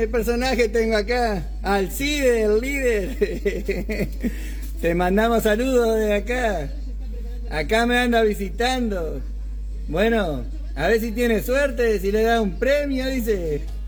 personaje tengo acá? Alcide, el líder. Te mandamos saludos de acá. Acá me anda visitando. Bueno, a ver si tiene suerte, si le da un premio, dice.